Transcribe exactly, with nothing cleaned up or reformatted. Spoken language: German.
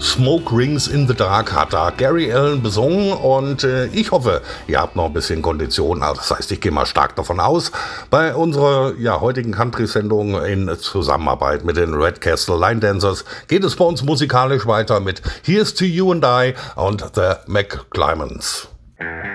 Smoke Rings in the Dark hat da Gary Allan besungen und äh, ich hoffe, ihr habt noch ein bisschen Kondition. Also das heißt, ich gehe mal stark davon aus, bei unserer ja, heutigen Country-Sendung in Zusammenarbeit mit den Red Castle Line Dancers geht es bei uns musikalisch weiter mit Here's to You and I und The McClymans.